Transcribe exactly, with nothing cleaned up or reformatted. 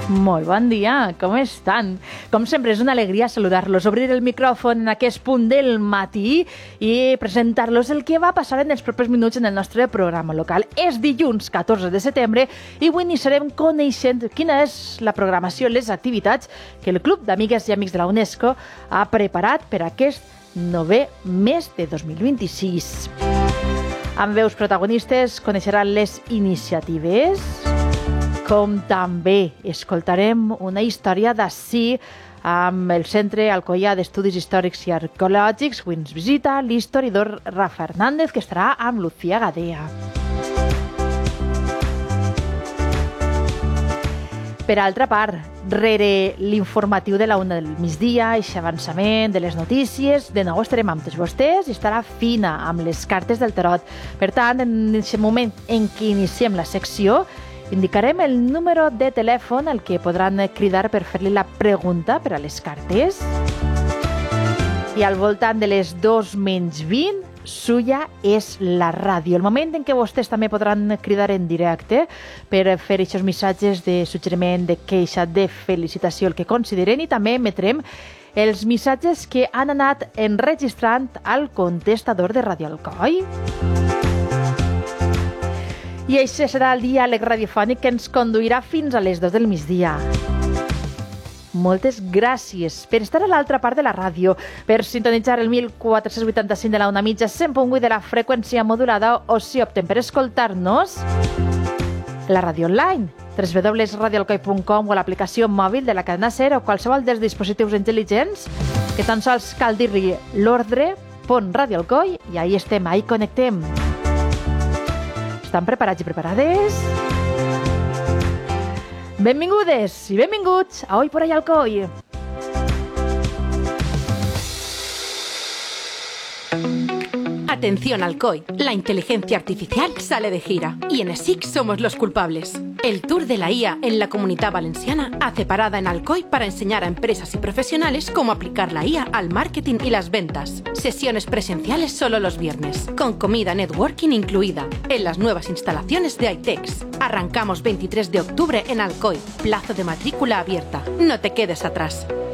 Molt bon dia, com estan? Com sempre, és una alegria saludar-los, obrir el micròfon en aquest punt del matí i presentar-los el que va passar en els propers minuts en el nostre programa local. És dilluns catorze de setembre i avui iniciarem coneixent quina és la programació i les activitats que el Club d'Amigues i Amics de la UNESCO ha preparat per aquest novè mes de dos mil vint-i-sis. Amb veus protagonistes coneixeran les iniciatives, com també escoltarem una història d'ací amb el Centre Alcoià d'Estudis Històrics i Arqueològics. Avui ens visita l'historiador Rafa Hernández, que estarà amb Lucía Gadea. Per altra part, rere l'informatiu de la una del migdia, aquest avançament de les notícies, de nou estarem amb tots vostès i estarà fina amb les cartes del tarot. Per tant, en aquest moment en què iniciem la secció, indicarem el número de telèfon al que podran cridar per fer-li la pregunta per a les cartes. I al voltant de les dos menys vint, suya és la ràdio. El moment en què vostès també podran cridar en directe per fer aquests missatges de suggeriment, de queixa, de felicitació, el que consideren, i també emetrem els missatges que han anat enregistrant al contestador de Ràdio Alcoi. I això serà el diàleg radiofònic que ens conduirà fins a les dues del migdia. Moltes gràcies per estar a l'altra part de la ràdio, per sintonitzar el mil quatre-cents vuitanta-cinc de la una mitja, cent punt vuit de la freqüència modulada, o si opten per escoltar-nos, la ràdio online, w w w punt radio alcoi punt com, o l'aplicació mòbil de la cadena SER o qualsevol dels dispositius intel·ligents, que tan sols cal dir-li l'ordre, pon Ràdio Alcoi, i ahí estem, ahí connectem. Estan preparats i preparades? Benvingudes i benvinguts a Hoy por Hoy Alcoi. Atención Alcoy, la inteligencia artificial sale de gira y en E S I C somos los culpables. El Tour de la I A en la Comunitat Valenciana hace parada en Alcoy para enseñar a empresas y profesionales cómo aplicar la I A al marketing y las ventas. Sesiones presenciales solo los viernes, con comida networking incluida, en las nuevas instalaciones de iTex. Arrancamos veintitrés de octubre en Alcoy, plazo de matrícula abierta. No te quedes atrás.